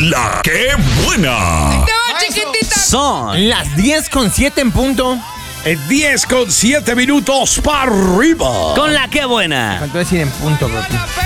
La que buena. Son las 10:07 en punto. 10:07 para arriba. Con la que buena. Faltó decir en punto, papi.